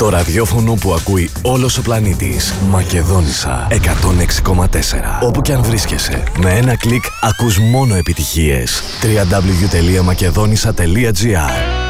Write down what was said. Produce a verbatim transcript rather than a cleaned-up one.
Το ραδιόφωνο που ακούει όλος ο πλανήτης. Μακεδόνισσα εκατόν έξι κόμμα τέσσερα. Όπου κι αν βρίσκεσαι, με ένα κλικ ακούς μόνο επιτυχίες. double-u double-u double-u τελεία μακεδόνισσα τελεία τζι άρ